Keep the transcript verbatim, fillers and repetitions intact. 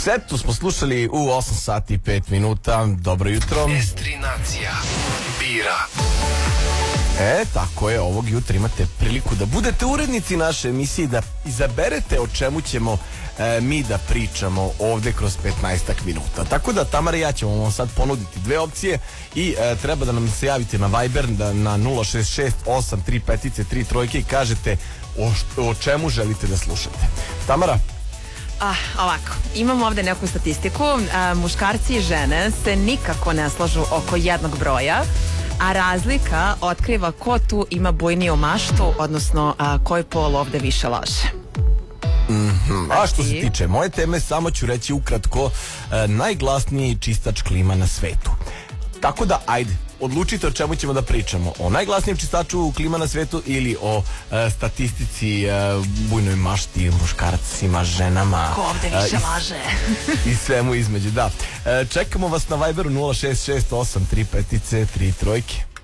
Setu smo slušali u osam sati i pet minuta. Dobro jutro. Destinacija bira. E, tako je, ovog jutra imate priliku da budete urednici naše emisije, da izaberete o čemu ćemo e, mi da pričamo ovde kroz petnaestak minuta. Tako da Tamara i ja ćemo vam sad ponuditi dve opcije i e, treba da nam se javite na Viber da, na nula šest šest osam tri pet tri trojke i kažete o, o čemu želite da slušate. Tamara? Ah, ovako, imamo ovde neku statistiku. A, muškarci i žene se nikako ne slažu oko jednog broja, a razlika otkriva ko tu ima bujniju maštu, odnosno a, koji pol ovde više laže. Mm-hmm. A što se tiče moje teme, samo ću reći ukratko, e, najglasniji čistač klima na svetu. Tako da, ajde, odlučite o čemu ćemo da pričamo. O najglasnijem čistaču klima na svetu ili o e, statistici, e, bujnoj mašti, muškarcima, ženama. Ko ovde više e, laže. I svemu između, da. E, čekamo vas na Viberu nula šest šest osam tri pet tri trojke.